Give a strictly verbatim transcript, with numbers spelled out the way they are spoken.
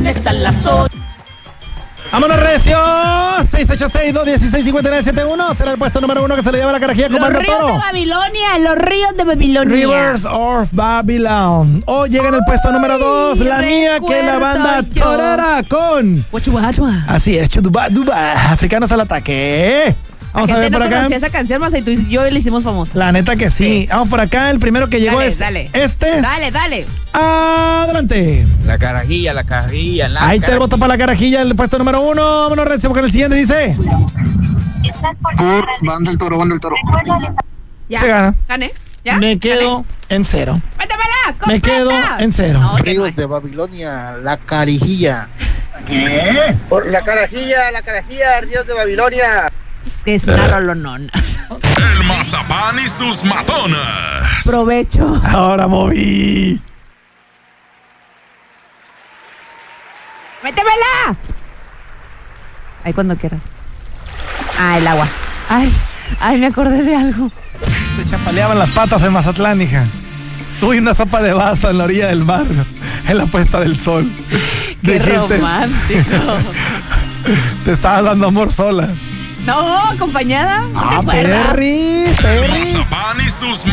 lunes a las ocho. ¡Vámonos, recio! seis ocho seis, dos uno seis, cinco nueve siete uno. Será el puesto número uno que se le lleva la carajilla con Los Marco ríos Toro. de Babilonia, los ríos de Babilonia. Rivers of Babylon. Hoy llega en el puesto número dos la mía, que es la banda recuerdo yo. Torera con... Guachuachua. Así es, Chuduba Duba. Africanos al ataque. Vamos La a ver gente por no acá. conocía esa canción, más y tú y yo le hicimos famosa. La neta que sí. Sí. Vamos por acá. El primero que llegó Dale, es dale. este. Dale, dale. Adelante. La carajilla, la carajilla, la Ahí te carajilla. voto para la carajilla, el puesto número uno. Vámonos, recio, porque el siguiente dice... Estás por Por Banda del Toro, Banda del Toro. Recuérdales a Ya. Se gana. ¿Gané? ¿Ya? Me quedo ¿Gané? en cero. ¡Métemela! Me completa! quedo en cero. No, que no Ríos es. de Babilonia, la carajilla. ¿Qué? Por la carajilla, la carajilla, Ríos de Babilonia. Es que es una rolonona. El Mazapán y sus matones. Provecho. Ahora moví. ¡Métemela! Ahí cuando quieras. Ah, el agua. Ay, ay, me acordé de algo. Se chapaleaban las patas en Mazatlán, hija. Tuve una sopa de vaso en la orilla del mar, en la puesta del sol. Qué Dijiste, romántico. te estabas dando amor sola. No, acompañada. ¿No te Ah, acuerdas? Perry, Perry. Mazapán y sus